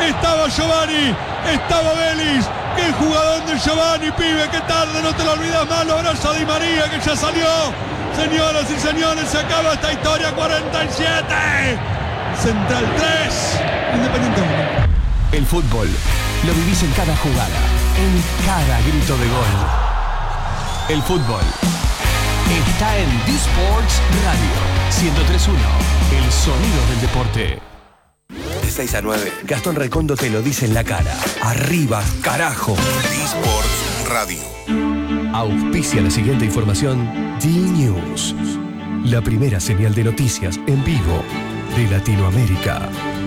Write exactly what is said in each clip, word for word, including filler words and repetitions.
estaba Giovanni, estaba Vélez. ¡Qué jugador de Giovanni, pibe! ¡Qué tarde! No te lo olvidas más. Lo abraza Di María, que ya salió. Señoras y señores, se acaba esta historia. cuarenta y siete. Central tres. Independiente uno. El fútbol lo vivís en cada jugada, en cada grito de gol. El fútbol está en D-Sports Radio ciento tres punto uno. El sonido del deporte. De seis a nueve. Gastón Recondo te lo dice en la cara. Arriba, carajo. D-Sports Radio. Auspicia la siguiente información. D-News. La primera señal de noticias en vivo de Latinoamérica.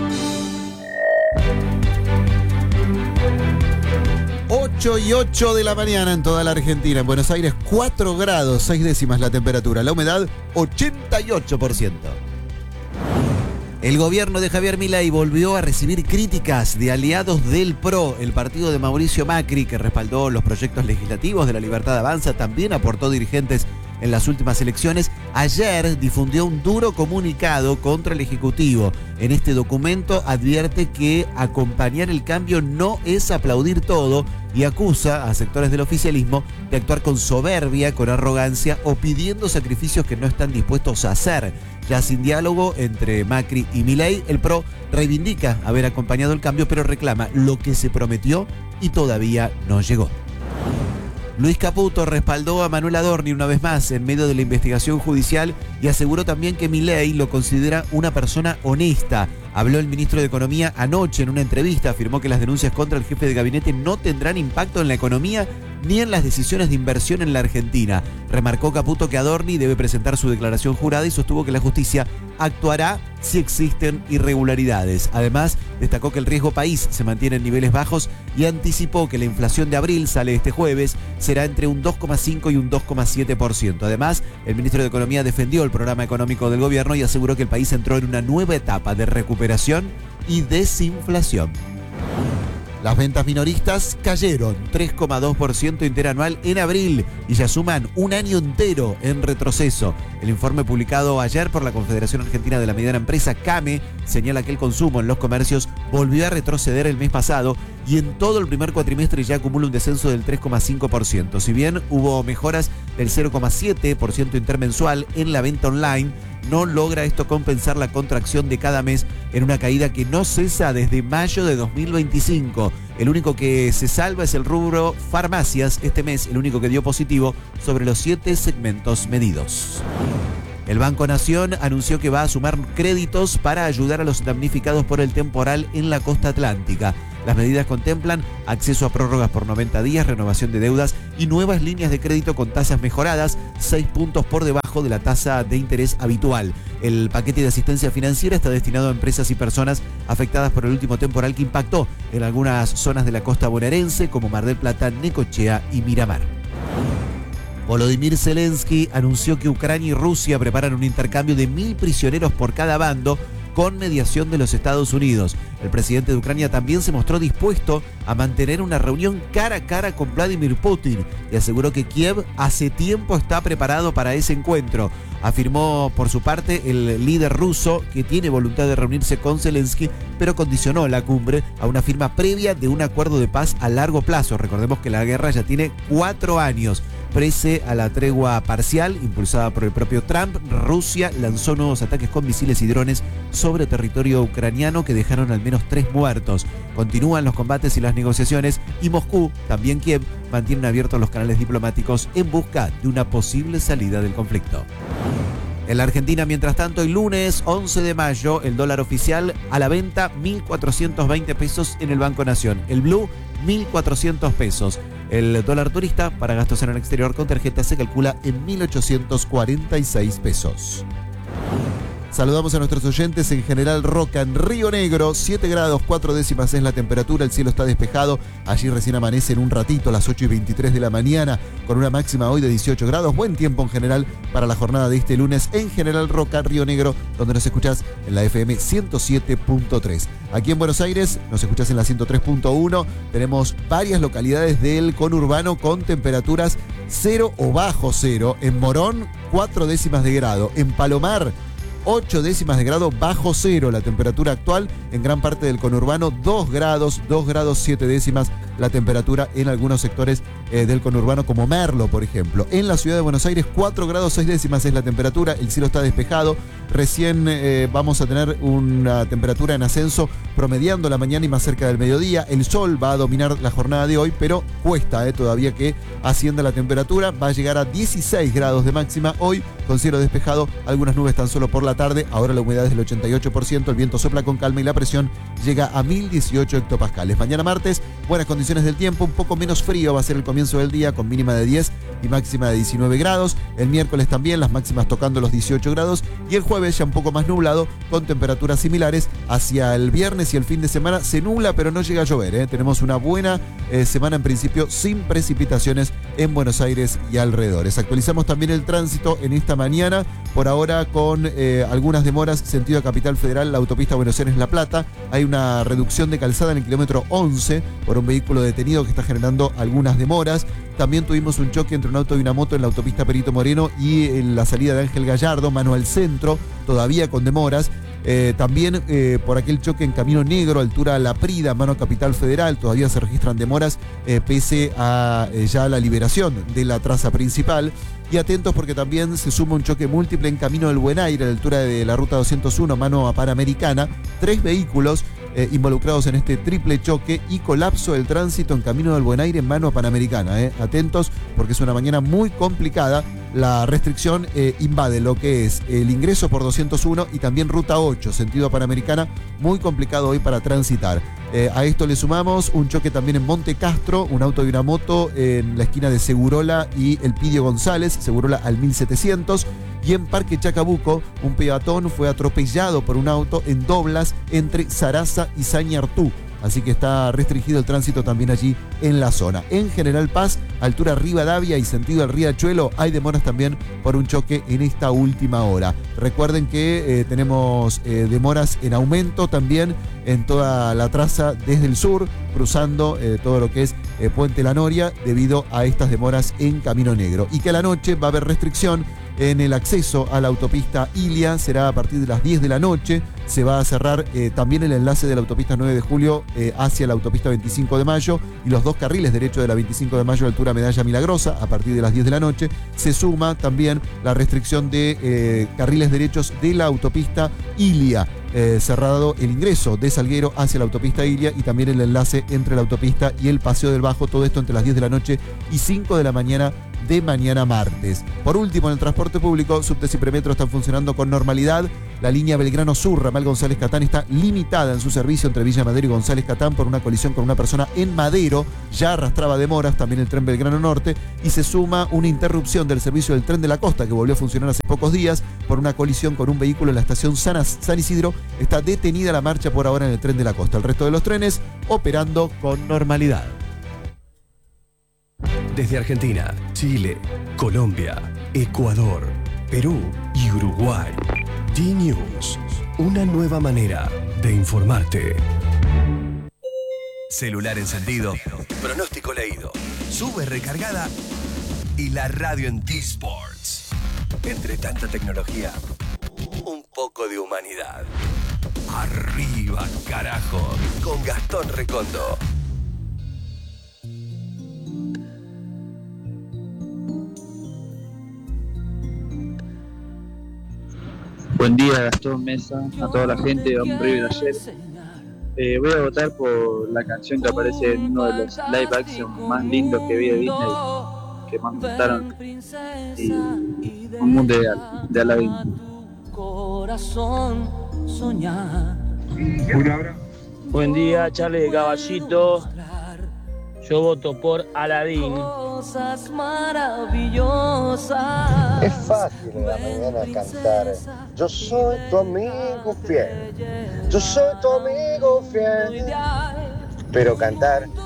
ocho y ocho de la mañana en toda la Argentina. En Buenos Aires, cuatro grados, seis décimas la temperatura. La humedad, ochenta y ocho por ciento. El gobierno de Javier Milei volvió a recibir críticas de aliados del P R O. El partido de Mauricio Macri, que respaldó los proyectos legislativos de La Libertad Avanza, también aportó dirigentes en las últimas elecciones. Ayer difundió un duro comunicado contra el Ejecutivo. En este documento advierte que acompañar el cambio no es aplaudir todo y acusa a sectores del oficialismo de actuar con soberbia, con arrogancia o pidiendo sacrificios que no están dispuestos a hacer. Ya sin diálogo entre Macri y Milei, el P R O reivindica haber acompañado el cambio, pero reclama lo que se prometió y todavía no llegó. Luis Caputo respaldó a Manuel Adorni una vez más en medio de la investigación judicial y aseguró también que Milei lo considera una persona honesta. Habló el ministro de Economía anoche en una entrevista, afirmó que las denuncias contra el jefe de gabinete no tendrán impacto en la economía ni en las decisiones de inversión en la Argentina. Remarcó Caputo que Adorni debe presentar su declaración jurada y sostuvo que la justicia actuará si existen irregularidades. Además, destacó que el riesgo país se mantiene en niveles bajos y anticipó que la inflación de abril sale este jueves, será entre un dos coma cinco y un dos coma siete por ciento. Además, el ministro de Economía defendió el programa económico del gobierno y aseguró que el país entró en una nueva etapa de recuperación y desinflación. Las ventas minoristas cayeron tres coma dos por ciento interanual en abril y ya suman un año entero en retroceso. El informe publicado ayer por la Confederación Argentina de la Mediana Empresa, CAME, señala que el consumo en los comercios volvió a retroceder el mes pasado y en todo el primer cuatrimestre ya acumula un descenso del tres coma cinco por ciento. Si bien hubo mejoras del cero coma siete por ciento intermensual en la venta online, no logra esto compensar la contracción de cada mes en una caída que no cesa desde mayo de dos mil veinticinco. El único que se salva es el rubro farmacias este mes, el único que dio positivo sobre los siete segmentos medidos. El Banco Nación anunció que va a sumar créditos para ayudar a los damnificados por el temporal en la costa atlántica. Las medidas contemplan acceso a prórrogas por noventa días, renovación de deudas y nuevas líneas de crédito con tasas mejoradas, seis puntos por debajo de la tasa de interés habitual. El paquete de asistencia financiera está destinado a empresas y personas afectadas por el último temporal que impactó en algunas zonas de la costa bonaerense como Mar del Plata, Necochea y Miramar. Volodymyr Zelensky anunció que Ucrania y Rusia preparan un intercambio de mil prisioneros por cada bando con mediación de los Estados Unidos. El presidente de Ucrania también se mostró dispuesto a mantener una reunión cara a cara con Vladimir Putin y aseguró que Kiev hace tiempo está preparado para ese encuentro. Afirmó por su parte el líder ruso que tiene voluntad de reunirse con Zelensky, pero condicionó la cumbre a una firma previa de un acuerdo de paz a largo plazo. Recordemos que la guerra ya tiene cuatro años. Pese a la tregua parcial impulsada por el propio Trump, Rusia lanzó nuevos ataques con misiles y drones sobre territorio ucraniano que dejaron al menos tres muertos. Continúan los combates y las negociaciones y Moscú, también Kiev, mantienen abiertos los canales diplomáticos en busca de una posible salida del conflicto. En la Argentina, mientras tanto, el lunes once de mayo, el dólar oficial a la venta mil cuatrocientos veinte pesos en el Banco Nación. El blue, mil cuatrocientos pesos. El dólar turista para gastos en el exterior con tarjeta se calcula en mil ochocientos cuarenta y seis pesos. Saludamos a nuestros oyentes en General Roca, en Río Negro, siete grados, cuatro décimas es la temperatura, el cielo está despejado, allí recién amanece en un ratito a las ocho y veintitrés de la mañana, con una máxima hoy de dieciocho grados, buen tiempo en general para la jornada de este lunes en General Roca, Río Negro, donde nos escuchás en la F M ciento siete punto tres. Aquí en Buenos Aires nos escuchás en la ciento tres punto uno, tenemos varias localidades del conurbano con temperaturas cero o bajo cero, en Morón, cuatro décimas de grado, en Palomar, ocho décimas de grado bajo cero la temperatura actual. En gran parte del conurbano, dos grados, dos grados siete décimas la temperatura en algunos sectores eh, del conurbano, como Merlo, por ejemplo. En la ciudad de Buenos Aires, cuatro grados seis décimas es la temperatura, el cielo está despejado. Recién eh, vamos a tener una temperatura en ascenso, promediando la mañana y más cerca del mediodía. El sol va a dominar la jornada de hoy, pero cuesta eh, todavía que ascienda la temperatura. Va a llegar a dieciséis grados de máxima hoy, con cielo despejado, algunas nubes tan solo por la tarde. Ahora la humedad es del ochenta y ocho por ciento, el viento sopla con calma y la presión llega a mil dieciocho hectopascales. Mañana martes, buenas condiciones del tiempo, un poco menos frío va a ser el comienzo del día, con mínima de diez y máxima de diecinueve grados. El miércoles también, las máximas tocando los dieciocho grados. Y el jueves ya un poco más nublado, con temperaturas similares. Hacia el viernes y el fin de semana se nubla, pero no llega a llover. ¿eh? Tenemos una buena eh, semana en principio, sin precipitaciones en Buenos Aires y alrededores. Actualizamos también el tránsito en esta mañana, por ahora con eh, algunas demoras sentido a Capital Federal, la autopista Buenos Aires-La Plata. Hay una reducción de calzada en el kilómetro once por un vehículo detenido que está generando algunas demoras. También tuvimos un choque entre un auto y una moto en la autopista Perito Moreno y en la salida de Ángel Gallardo, mano al centro, todavía con demoras. Eh, también eh, por aquel choque en Camino Negro, altura La Prida, mano a Capital Federal, todavía se registran demoras eh, pese a eh, ya la liberación de la traza principal. Y atentos porque también se suma un choque múltiple en Camino del Buen Aire, a la altura de la ruta doscientos uno, mano a Panamericana. Tres vehículos eh, involucrados en este triple choque y colapso del tránsito en Camino del Buen Aire, mano a Panamericana. Eh. Atentos porque es una mañana muy complicada. La restricción eh, invade lo que es el ingreso por doscientos uno y también ruta ocho, sentido a Panamericana, muy complicado hoy para transitar. Eh, a esto le sumamos un choque también en Monte Castro, un auto y una moto en la esquina de Segurola y Elpidio González, Segurola al mil setecientos. Y en Parque Chacabuco, un peatón fue atropellado por un auto en Doblas entre Sarasa y Sañartú. Así que está restringido el tránsito también allí en la zona. En General Paz, altura Rivadavia y sentido al Riachuelo, hay demoras también por un choque en esta última hora. Recuerden que eh, tenemos eh, demoras en aumento también en toda la traza desde el sur, cruzando eh, todo lo que es eh, Puente La Noria, debido a estas demoras en Camino Negro. Y que a la noche va a haber restricción en el acceso a la autopista Ilia, será a partir de las diez de la noche. Se va a cerrar eh, también el enlace de la autopista nueve de julio eh, hacia la autopista veinticinco de mayo y los dos carriles derecho de la veinticinco de mayo, altura Medalla Milagrosa, a partir de las diez de la noche. Se suma también la restricción de eh, carriles derechos de la autopista Ilia. Eh, cerrado el ingreso de Salguero hacia la autopista Ilia y también el enlace entre la autopista y el Paseo del Bajo, todo esto entre las diez de la noche y cinco de la mañana de mañana martes. Por último, en el transporte público, subtes y premetro están funcionando con normalidad. La línea Belgrano Sur, ramal González Catán, está limitada en su servicio entre Villa Madero y González Catán por una colisión con una persona en Madero. Ya arrastraba demoras también el tren Belgrano Norte y se suma una interrupción del servicio del tren de la costa que volvió a funcionar hace pocos días por una colisión con un vehículo en la estación San, San Isidro. Está detenida la marcha por ahora en el tren de la costa. El resto de los trenes operando con normalidad. Desde Argentina, Chile, Colombia, Ecuador, Perú y Uruguay. D-News, una nueva manera de informarte. Celular encendido, pronóstico leído, sube recargada y la radio en T-Sports. Entre tanta tecnología, un poco de humanidad. Arriba, carajo, con Gastón Recondo. Buen día, Gastón, Mesa, a toda la gente de Un River ayer. Eh, voy a votar por la canción que aparece en uno de los live action más lindos que vi de Disney, que más me gustaron, y Un Mundo Ideal, de Aladdin. Buen día, Charlie de Caballito. Yo voto por Aladdin. Cosas maravillosas. Es fácil en la mañana cantar. Yo soy tu amigo fiel. Yo soy tu amigo fiel. Pero cantar